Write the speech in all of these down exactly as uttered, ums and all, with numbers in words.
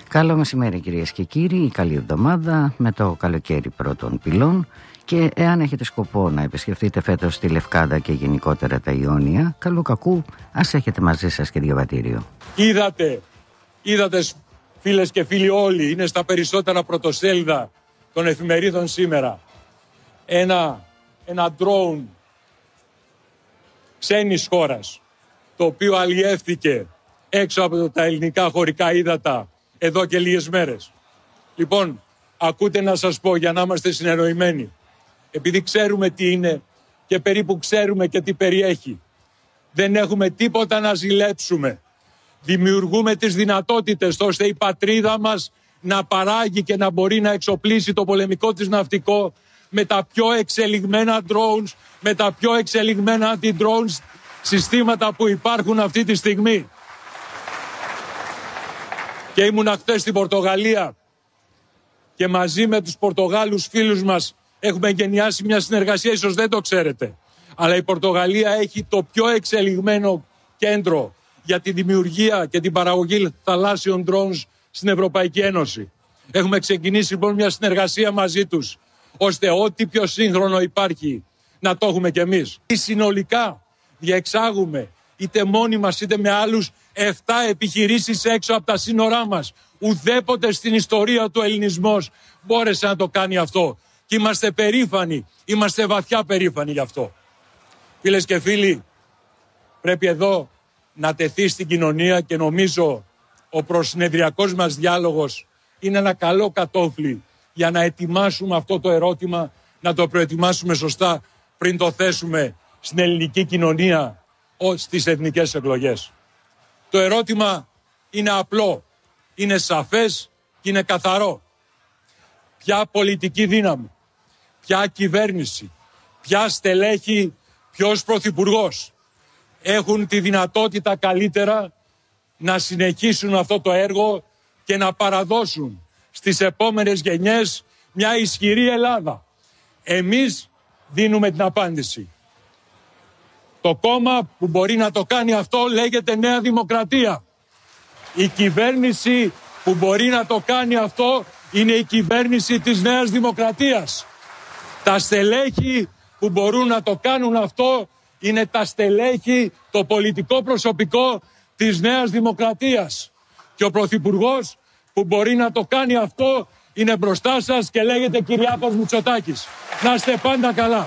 Καλό μεσημέρι κυρίες και κύριοι, καλή εβδομάδα με το καλοκαίρι πρώτων πυλών και εάν έχετε σκοπό να επισκεφτείτε φέτος τη Λευκάδα και γενικότερα τα Ιόνια, καλού κακού ας έχετε μαζί σας και διαβατήριο. Είδατε, είδατε φίλες και φίλοι όλοι, είναι στα περισσότερα πρωτοσέλιδα των εφημερίδων σήμερα, ένα, ένα drone ξένης χώρας, το οποίο αλλιεύθηκε έξω από τα ελληνικά χωρικά ύδατα εδώ και λίγες μέρες. Λοιπόν, ακούτε να σας πω για να είμαστε συνεννοημένοι, επειδή ξέρουμε τι είναι και περίπου ξέρουμε και τι περιέχει. Δεν έχουμε τίποτα να ζηλέψουμε. Δημιουργούμε τις δυνατότητες ώστε η πατρίδα μας να παράγει και να μπορεί να εξοπλίσει το πολεμικό της ναυτικό με τα πιο εξελιγμένα drones, με τα πιο εξελιγμένα αντι-drones συστήματα που υπάρχουν αυτή τη στιγμή. Και ήμουνα χθες στην Πορτογαλία και μαζί με τους Πορτογάλους φίλους μας έχουμε εγκαινιάσει μια συνεργασία, ίσως δεν το ξέρετε. Αλλά η Πορτογαλία έχει το πιο εξελιγμένο κέντρο για τη δημιουργία και την παραγωγή θαλάσσιων drones στην Ευρωπαϊκή Ένωση. Έχουμε ξεκινήσει λοιπόν μια συνεργασία μαζί τους, ώστε ό,τι πιο σύγχρονο υπάρχει να το έχουμε κι εμείς. Συνολικά διεξάγουμε είτε μόνοι μας είτε με άλλους εφτά επιχειρήσεις έξω από τα σύνορά μας. Ουδέποτε στην ιστορία του ελληνισμός μπόρεσε να το κάνει αυτό. Και είμαστε περήφανοι, είμαστε βαθιά περήφανοι γι' αυτό. Φίλες και φίλοι, πρέπει εδώ να τεθεί στην κοινωνία και νομίζω ο προσυνεδριακός μας διάλογος είναι ένα καλό κατόφλι για να ετοιμάσουμε αυτό το ερώτημα, να το προετοιμάσουμε σωστά πριν το θέσουμε στην ελληνική κοινωνία στις εθνικές εκλογές. Το ερώτημα είναι απλό, είναι σαφές και είναι καθαρό. Ποια πολιτική δύναμη, ποια κυβέρνηση, ποια στελέχη, ποιος πρωθυπουργός έχουν τη δυνατότητα καλύτερα να συνεχίσουν αυτό το έργο και να παραδώσουν στις επόμενες γενιές μια ισχυρή Ελλάδα. Εμείς δίνουμε την απάντηση. Το κόμμα που μπορεί να το κάνει αυτό λέγεται Νέα Δημοκρατία. Η κυβέρνηση που μπορεί να το κάνει αυτό είναι η κυβέρνηση της Νέας Δημοκρατίας. Τα στελέχη που μπορούν να το κάνουν αυτό είναι τα στελέχη, το πολιτικό προσωπικό της Νέας Δημοκρατίας. Και ο Πρωθυπουργός που μπορεί να το κάνει αυτό είναι μπροστά σας και λέγεται Κυριάκος Μητσοτάκης. Να είστε πάντα καλά.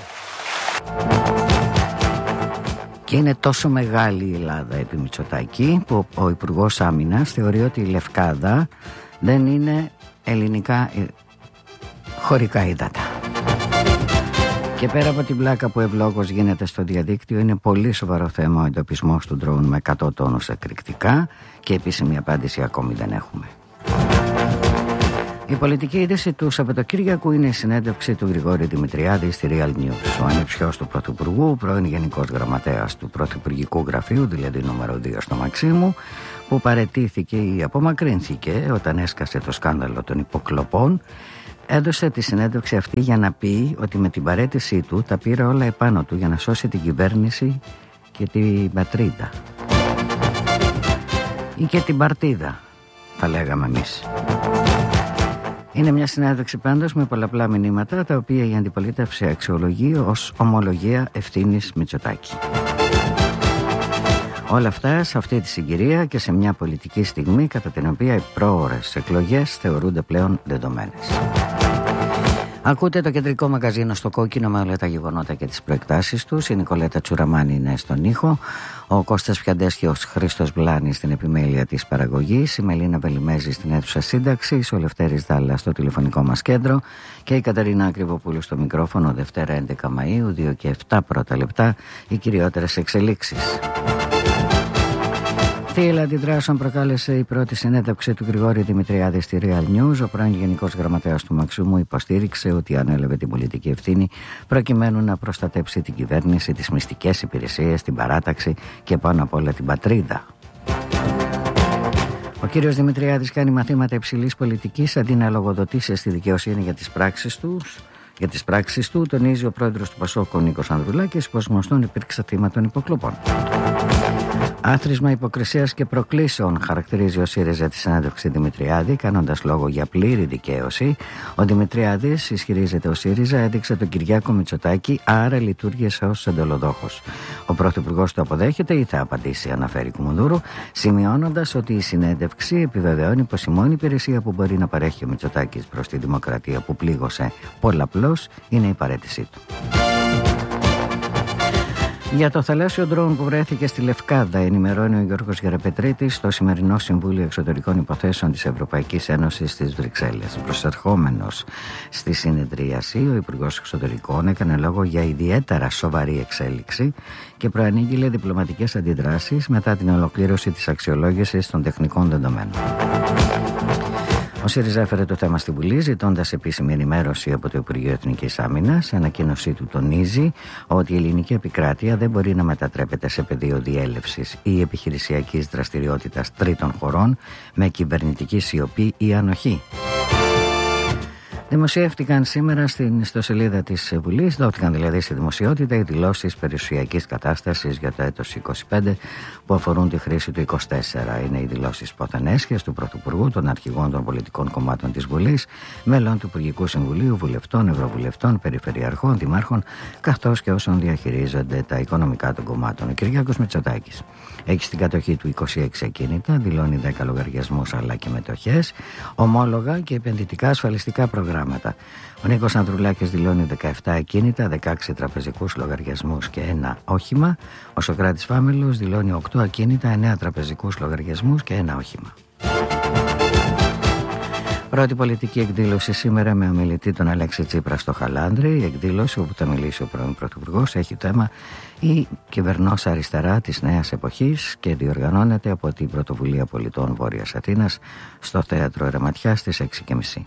Και είναι τόσο μεγάλη η Ελλάδα επί Μητσοτάκη που ο Υπουργός Άμυνας θεωρεί ότι η Λευκάδα δεν είναι ελληνικά χωρικά ύδατα. Και πέρα από την πλάκα που ευλόγως γίνεται στο διαδίκτυο, είναι πολύ σοβαρό θέμα ο εντοπισμός του ντρόουν με εκατό τόνους εκρηκτικά και επίσημη απάντηση ακόμη δεν έχουμε. Η πολιτική είδηση του Σαββατοκύριακου είναι η συνέντευξη του Γρηγόρη Δημητριάδη στη Real News. Ο ανιψιός του Πρωθυπουργού, πρώην Γενικός Γραμματέας του Πρωθυπουργικού Γραφείου, δηλαδή νούμερο δύο στο Μαξίμου, που παραιτήθηκε ή απομακρύνθηκε όταν έσκασε το σκάνδαλο των υποκλοπών, έδωσε τη συνέντευξη αυτή για να πει ότι με την παραίτησή του τα πήρε όλα επάνω του για να σώσει την κυβέρνηση και την πατρίδα. Ή και την παρτίδα, θα λέγαμε εμείς. Είναι μια συνέντευξη πάντως με πολλαπλά μηνύματα, τα οποία η αντιπολίτευση αξιολογεί ως ομολογία ευθύνης Μητσοτάκη. Όλα αυτά σε αυτή τη συγκυρία και σε μια πολιτική στιγμή κατά την οποία οι πρόωρες εκλογές θεωρούνται πλέον δεδομένες. Ακούτε το κεντρικό μαγαζίνο στο κόκκινο με όλα τα γεγονότα και τις προεκτάσεις τους. Η Νικολέτα Τσουραμάνη είναι στον ήχο, ο Κώστας Πιαντές και ο Χρήστος Βλάνης στην επιμέλεια της παραγωγής, η Μελίνα Βελιμέζη στην αίθουσα σύνταξης, ο Λευτέρης Δάλλας στο τηλεφωνικό μας κέντρο και η Καταρίνα Ακριβοπούλου στο μικρόφωνο. Δευτέρα έντεκα Μαΐου, δύο και επτά πρώτα λεπτά, οι κυριότερες εξελίξεις. Θύελλα αντιδράσεων προκάλεσε η πρώτη συνέντευξη του Γρηγόρη Δημητριάδη στη Real News. Ο πρώην Γενικός Γραμματέας του Μαξίμου υποστήριξε ότι ανέλαβε την πολιτική ευθύνη προκειμένου να προστατέψει την κυβέρνηση, τις μυστικές υπηρεσίες, την παράταξη και πάνω απ' όλα την πατρίδα. Ο κύριος Δημητριάδης κάνει μαθήματα υψηλής πολιτικής αντί να λογοδοτήσει στη δικαιοσύνη για τις πράξεις του. Για τις πράξεις του, τονίζει ο πρόεδρος του Πασόκ, ο Νίκος Ανδρουλάκης, που ως γνωστόν υπήρξε θύμα των υποκλοπών. Άθροισμα υποκρισίας και προκλήσεων χαρακτηρίζει ο ΣΥΡΙΖΑ τη συνέντευξη Δημητριάδη, κάνοντας λόγο για πλήρη δικαίωση. Ο Δημητριάδης ισχυρίζεται ο ΣΥΡΙΖΑ έδειξε τον Κυριάκο Μητσοτάκη, άρα λειτουργήσε ως εντολοδόχος. Ο Πρωθυπουργός το αποδέχεται ή θα απαντήσει, αναφέρει Κουμουνδούρου, σημειώνοντας ότι η συνέντευξη επιβεβαιώνει πως η μόνη υπηρεσία που μπορεί να παρέχει ο Μητσοτάκης προς τη δημοκρατία που πλήγωσε πολλαπλώς είναι η παραίτησή του. Για το θαλάσσιο ντρόουν που βρέθηκε στη Λευκάδα, ενημερώνει ο Γιώργος Γεραπετρίτης στο σημερινό Συμβούλιο Εξωτερικών Υποθέσεων της Ευρωπαϊκής Ένωσης στις Βρυξέλλες. Προσερχόμενος στη συνεδρίαση, ο Υπουργός Εξωτερικών έκανε λόγο για ιδιαίτερα σοβαρή εξέλιξη και προανήγγειλε διπλωματικές αντιδράσεις μετά την ολοκλήρωση της αξιολόγησης των τεχνικών δεδομένων. Ο ΣΥΡΙΖΑ έφερε το θέμα στη Βουλή, ζητώντας επίσημη ενημέρωση από το Υπουργείο Εθνικής Άμυνας. Ανακοίνωσή του τονίζει ότι η ελληνική επικράτεια δεν μπορεί να μετατρέπεται σε πεδίο διέλευσης ή επιχειρησιακής δραστηριότητας τρίτων χωρών με κυβερνητική σιωπή ή ανοχή. Δημοσιεύτηκαν σήμερα στην ιστοσελίδα της Βουλής, δόθηκαν δηλαδή στη δημοσιότητα οι δηλώσεις περιουσιακής κατάστασης για το έτος είκοσι πέντε που αφορούν τη χρήση του είκοσι τέσσερα. Είναι οι δηλώσεις ποθενέσχες του Πρωθυπουργού, των αρχηγών των πολιτικών κομμάτων της Βουλής, μέλων του Υπουργικού Συμβουλίου, βουλευτών, ευρωβουλευτών, περιφερειαρχών, δημάρχων, καθώς και όσων διαχειρίζονται τα οικονομικά των κομμάτων. Ο Κυριάκος Μητσοτάκης έχει στην κατοχή του είκοσι έξι ακίνητα, δηλώνει δέκα λογαριασμούς αλλά και μετοχές, ομόλογα και επενδυτικά ασφαλιστικά προγράμματα. Ο Νίκος Ανδρουλάκης δηλώνει δεκαεπτά ακίνητα, δεκαέξι τραπεζικούς λογαριασμούς και ένα όχημα. Ο Σωκράτης Φάμελος δηλώνει οκτώ ακίνητα, εννέα τραπεζικούς λογαριασμούς και ένα όχημα. Πρώτη πολιτική εκδήλωση σήμερα με ομιλητή τον Αλέξη Τσίπρα στο Χαλάνδρη. Η εκδήλωση όπου θα μιλήσει ο πρώην Πρωθυπουργός έχει θέμα η κυβερνός αριστερά της νέας εποχής και διοργανώνεται από την Πρωτοβουλία Πολιτών Βόρειας Αθήνας στο Θέατρο Ερεματιάς στις έξι και μισή.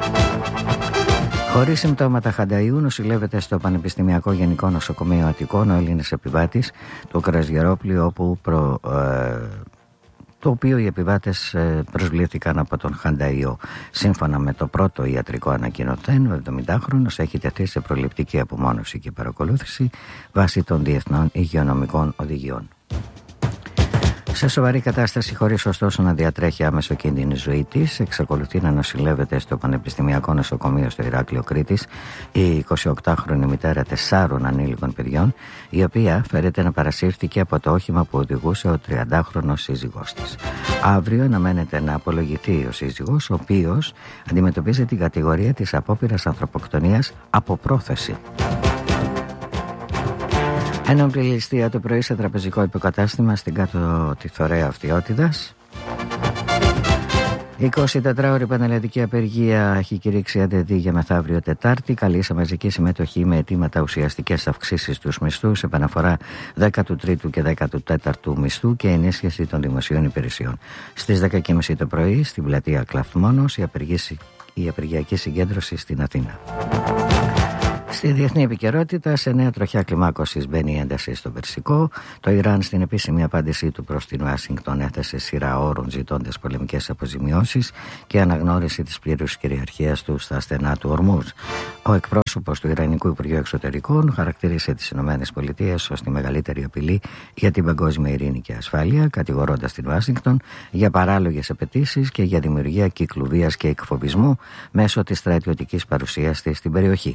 Χωρίς συμπτώματα χανταϊού νοσηλεύεται στο Πανεπιστημιακό Γενικό Νοσοκομείο Αττικών ο Έλληνας επιβάτης του Κρασγερόπλου, όπου προ, ε, το οποίο οι επιβάτες ε, προσβλήθηκαν από τον χανταϊό. Σύμφωνα με το πρώτο ιατρικό ανακοινωθέν, ο εβδομηντάχρονος έχει τεθεί σε προληπτική απομόνωση και παρακολούθηση βάσει των διεθνών υγειονομικών οδηγιών. Σε σοβαρή κατάσταση, χωρίς ωστόσο να διατρέχει άμεσο κίνδυνο ζωή της, εξακολουθεί να νοσηλεύεται στο Πανεπιστημιακό Νοσοκομείο στο Ηράκλειο Κρήτης η εικοσιοκτάχρονη μητέρα τεσσάρων ανήλικων παιδιών, η οποία φέρεται να παρασύρθηκε από το όχημα που οδηγούσε ο τριαντάχρονος σύζυγός της. Αύριο αναμένεται να απολογηθεί ο σύζυγος, ο οποίος αντιμετωπίζει την κατηγορία της απόπειρας ανθρωποκτονίας από πρόθεση. Ένοπλη ληστεία το πρωί σε τραπεζικό υποκατάστημα στην κάτω τη Θωρέα Αυτιότητας. εικοσιτετράωρη πανελλαδική απεργία έχει κηρύξει ΑΔΔ για μεθαύριο Τετάρτη. Καλεί σε μαζική συμμετοχή με αιτήματα ουσιαστικές αυξήσεις στους μισθούς, επαναφορά δέκατου τρίτου και δέκατου τέταρτου μισθού και ενίσχυση των δημοσίων υπηρεσιών. Στις δέκα και μισή το πρωί στην πλατεία Κλαφμόνος η, η απεργιακή συγκέντρωση στην Αθήνα. Στη διεθνή επικαιρότητα, σε νέα τροχιά κλιμάκωσης μπαίνει η ένταση στο Περσικό. Το Ιράν, στην επίσημη απάντησή του προς την Ουάσιγκτον, έθεσε σειρά όρων ζητώντας πολεμικές αποζημιώσεις και αναγνώριση της πλήρους κυριαρχίας του στα στενά του Ορμούζ. Ο εκπρόσωπος του Ιρανικού Υπουργείου Εξωτερικών χαρακτήρισε τις ΗΠΑ ως τη μεγαλύτερη απειλή για την παγκόσμια ειρήνη και ασφάλεια, κατηγορώντας την Ουάσιγκτον για παράλογες απαιτήσεις και για δημιουργία κύκλου βίας και εκφοβισμού μέσω της στρατιωτικής παρουσίας της στην περιοχή.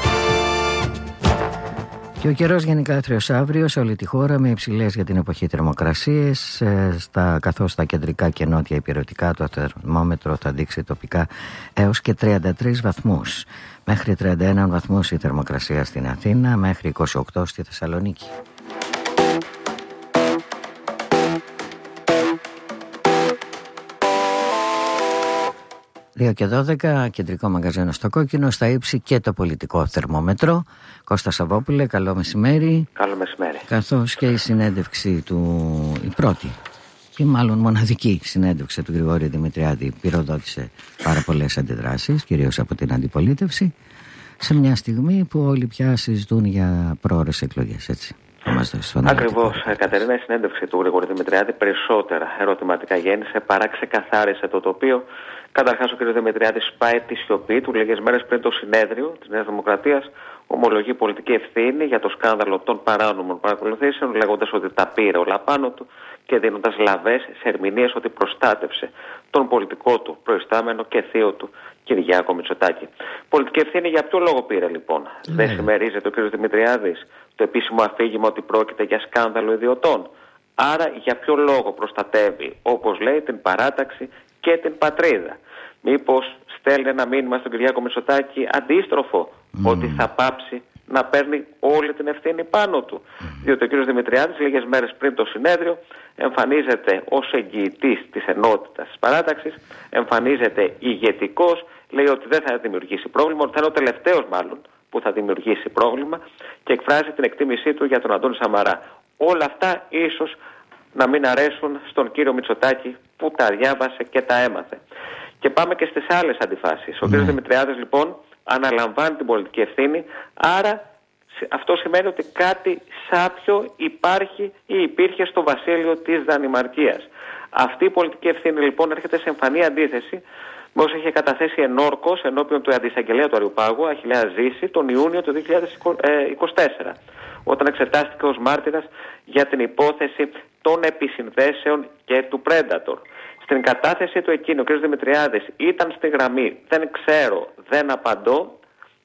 Και ο καιρός γενικά άθριος αύριο σε όλη τη χώρα με υψηλές για την εποχή θερμοκρασίες, στα, καθώς στα κεντρικά και νότια υπηρετικά το θερμόμετρο θα δείξει τοπικά έως και τριάντα τρεις βαθμούς. Μέχρι τριάντα ένα βαθμούς η θερμοκρασία στην Αθήνα, μέχρι είκοσι οκτώ στη Θεσσαλονίκη. δύο και δώδεκα, κεντρικό μαγαζίνο στο Κόκκινο, στα ύψη και το πολιτικό θερμόμετρο. Κώστα Σαββόπουλε, καλό μεσημέρι. Καλό μεσημέρι. Καθώς και η συνέντευξη του, η πρώτη ή μάλλον μοναδική συνέντευξη του Γρηγόρη Δημητριάδη πυροδότησε πάρα πολλές αντιδράσεις, κυρίως από την αντιπολίτευση, σε μια στιγμή που όλοι πια συζητούν για πρόωρες εκλογές, έτσι. Ακριβώς, Κατερίνα, η συνέντευξη του Γρηγόρη Δημητριάδη περισσότερα ερωτηματικά γέννησε παρά ξεκαθάρισε το τοπίο. Καταρχάς, ο κ. Δημητριάδης πάει τη σιωπή του λίγες μέρες πριν το συνέδριο της Νέας Δημοκρατίας. Ομολογεί πολιτική ευθύνη για το σκάνδαλο των παράνομων παρακολουθήσεων, λέγοντας ότι τα πήρε όλα πάνω του και δίνοντας λαβές σε ερμηνείες ότι προστάτευσε τον πολιτικό του προϊστάμενο και θείο του Κυριάκο Μητσοτάκη. Πολιτική ευθύνη για ποιο λόγο πήρε λοιπόν? Mm. Δεν συμμερίζεται ο κ. Δημητριάδης το επίσημο αφήγημα ότι πρόκειται για σκάνδαλο ιδιωτών? Άρα για ποιο λόγο προστατεύει, όπως λέει, την παράταξη και την πατρίδα? Μήπως στέλνει ένα μήνυμα στον Κυριάκο Μητσοτάκη αντίστροφο, mm. ότι θα πάψει να παίρνει όλη την ευθύνη πάνω του? Mm. Διότι ο κ. Δημητριάδης λίγες μέρες πριν το συνέδριο εμφανίζεται ως εγγυητής της ενότητας της παράταξης, εμφανίζεται ηγετικός, λέει ότι δεν θα δημιουργήσει πρόβλημα, ότι θα είναι ο τελευταίος μάλλον που θα δημιουργήσει πρόβλημα και εκφράζει την εκτίμησή του για τον Αντώνη Σαμαρά. Όλα αυτά ίσως να μην αρέσουν στον κύριο Μητσοτάκη που τα διάβασε και τα έμαθε. Και πάμε και στις άλλες αντιφάσεις. Ο κ. Δημητριάδης λοιπόν αναλαμβάνει την πολιτική ευθύνη, άρα αυτό σημαίνει ότι κάτι σάπιο υπάρχει ή υπήρχε στο βασίλειο της Δανημαρκίας. Αυτή η πολιτική ευθύνη λοιπόν έρχεται σε εμφανή αντίθεση με όσο είχε καταθέσει ενόρκος ενώπιον του αντισαγγελέα του Αριουπάγου, Αχιλλέα Ζήση, τον Ιούνιο του δύο χιλιάδες είκοσι τέσσερα, όταν εξετάστηκε ως μάρτυρας για την υπόθεση των επισυνδέσεων και του Predator. Στην κατάθεση του εκείνου, ο κ. Δημητριάδης ήταν στη γραμμή «δεν ξέρω, δεν απαντώ»,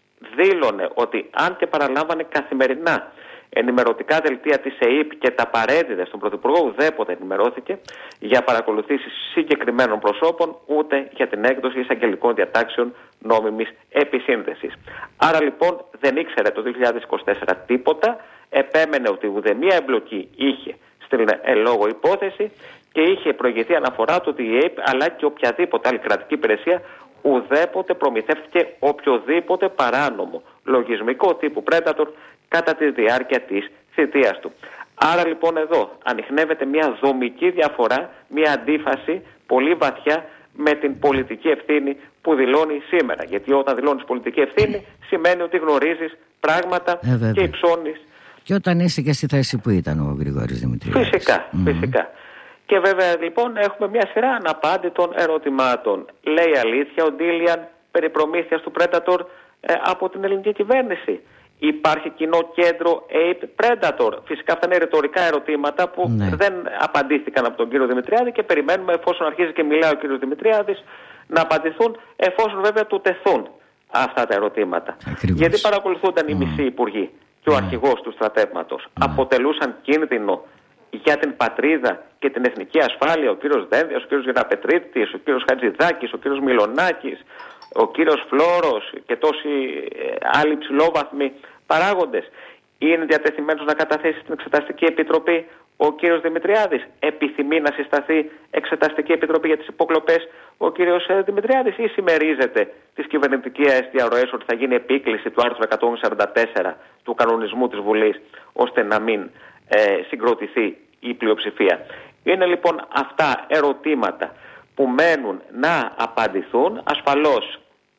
δήλωνε ότι αν και παραλάμβανε καθημερινά ενημερωτικά δελτία της ΕΥΠ και τα παρέδιδε στον Πρωθυπουργό, ουδέποτε ενημερώθηκε για παρακολουθήσεις συγκεκριμένων προσώπων, ούτε για την έκδοση εισαγγελικών διατάξεων νόμιμης επισύνδεσης. Άρα λοιπόν δεν ήξερε το δύο χιλιάδες είκοσι τέσσερα τίποτα, επέμενε ότι ουδέμια εμπλοκή είχε στην ελόγω υπόθεση και είχε προηγηθεί αναφορά του ότι η ΕΥΠ αλλά και οποιαδήποτε άλλη κρατική υπηρεσία ουδέποτε προμηθεύτηκε οποιοδήποτε παράνομο λογισμικό τύπου Predator κατά τη διάρκεια της θητείας του. Άρα λοιπόν εδώ ανιχνεύεται μια δομική διαφορά, μια αντίφαση πολύ βαθιά με την πολιτική ευθύνη που δηλώνει σήμερα. Γιατί όταν δηλώνεις πολιτική ευθύνη σημαίνει ότι γνωρίζεις πράγματα ε, και υψώνεις. Και όταν είσαι και στη θέση που ήταν ο Γρηγόρης Δημητριάδης. Φυσικά, mm-hmm. φυσικά. Και βέβαια λοιπόν έχουμε μια σειρά αναπάντητων ερωτημάτων. Λέει αλήθεια ο Ντίλιαν περί προμήθειας του Predator ε, από την ελληνική κυβέρνηση? Υπάρχει κοινό κέντρο ΕΥΠ Predator? Φυσικά αυτά είναι ρητορικά ερωτήματα που ναι. δεν απαντήθηκαν από τον κύριο Δημητριάδη και περιμένουμε, εφόσον αρχίζει και μιλάει ο κύριος Δημητριάδης, να απαντηθούν, εφόσον βέβαια του τεθούν αυτά τα ερωτήματα. Ακριβώς. Γιατί παρακολουθούνταν mm. οι μισοί υπουργοί και ο mm. αρχηγός του στρατεύματος. Mm. Αποτελούσαν κίνδυνο για την πατρίδα και την εθνική ασφάλεια ο κύριος Δένδιας, ο κύριος Γεραπετρίτης, ο κύριος Χατζηδάκης, ο κύριος Μιλονάκης, ο κύριος Φλόρος και τόσοι άλλοι ψηλόβαθμοι παράγοντες? Είναι διατεθειμένος να καταθέσει στην Εξεταστική Επιτροπή ο κύριος Δημητριάδης? Επιθυμεί να συσταθεί Εξεταστική Επιτροπή για τις υποκλοπές ο κύριος Δημητριάδης, ή συμμερίζεται τις κυβερνητικές διαρροές ότι θα γίνει επίκληση του άρθρου εκατόν σαράντα τέσσερα του κανονισμού της Βουλής ώστε να μην ε, συγκροτηθεί η πλειοψηφία? Είναι λοιπόν αυτά ερωτήματα που μένουν να απαντηθούν. Ασφαλώς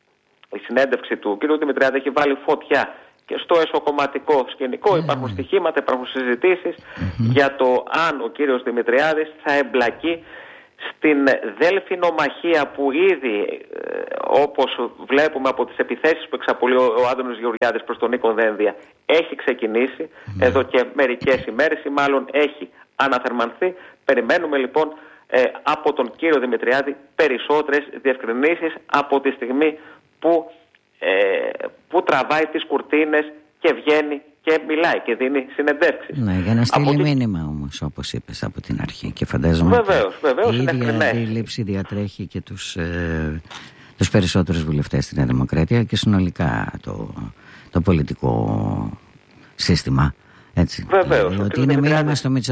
η συνέντευξη του κ. Δημητριάδη έχει βάλει φωτιά και στο εσωκομματικό σκηνικό. Mm. Υπάρχουν στοιχήματα, υπάρχουν συζητήσεις mm-hmm. για το αν ο κύριος Δημητριάδης θα εμπλακεί στην δέλφινομαχία που ήδη ε, όπως βλέπουμε από τις επιθέσεις που εξαπολύει ο Άδωνης Γεωργιάδης προς τον Νίκο Δένδια έχει ξεκινήσει mm. εδώ και μερικές ημέρες ή μάλλον έχει αναθερμανθεί. Περιμένουμε λοιπόν ε, από τον κύριο Δημητριάδη περισσότερες διευκρινήσεις από τη στιγμή που, ε, που τραβάει τις κουρτίνες και βγαίνει και μιλάει και δίνει συνεντεύξεις. Ναι, για να στείλει από μήνυμα τη... όμως, όπως είπες από την αρχή. Και φαντάζομαι βεβαίως, βεβαίως, η ίδια αντίληψη διατρέχει και τους, ε, τους περισσότερους βουλευτές στην Δημοκρατία και συνολικά το, το πολιτικό σύστημα. Έτσι. Βεβαίως. Δηλαδή, ότι είναι μήνυμα στο Μητσοτάκη.